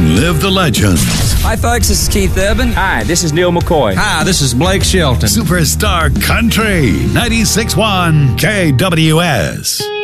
Long live the legends. Hi, folks. This is Keith Urban. Hi, this is Neil McCoy. Hi, this is Blake Shelton. Superstar Country 96.1 KWS.